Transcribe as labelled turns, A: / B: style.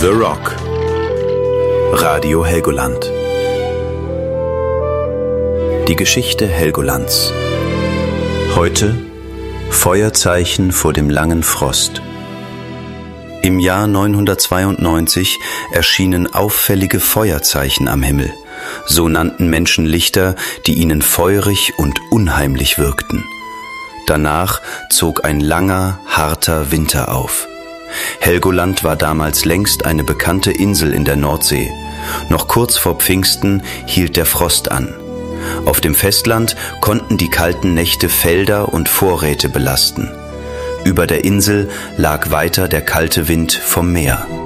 A: The Rock. Radio Helgoland. Die Geschichte Helgolands. Heute Feuerzeichen vor dem langen Frost. Im Jahr 992 erschienen auffällige Feuerzeichen am Himmel. So nannten Menschen Lichter, die ihnen feurig und unheimlich wirkten. Danach zog ein langer, harter Winter auf. Helgoland war damals längst eine bekannte Insel in der Nordsee. Noch kurz vor Pfingsten hielt der Frost an. Auf dem Festland konnten die kalten Nächte Felder und Vorräte belasten. Über der Insel lag weiter der kalte Wind vom Meer.